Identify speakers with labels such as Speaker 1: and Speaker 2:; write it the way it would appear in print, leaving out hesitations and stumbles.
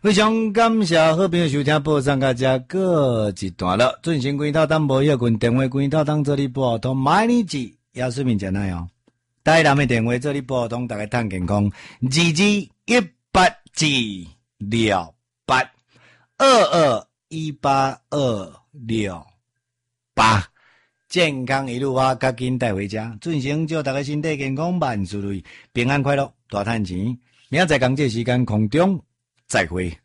Speaker 1: 非常感谢好朋友收听报上甲遮过一段了。进行关头当无要群电话关头当做你报通，买你记也说明真来哦。台南的电话做你报通，大家趁健康，2218282218健康一路啊，甲紧带回家。进行祝大家身体健康，万事如意，平安快乐，大赚钱。明仔载同这时间空中再会。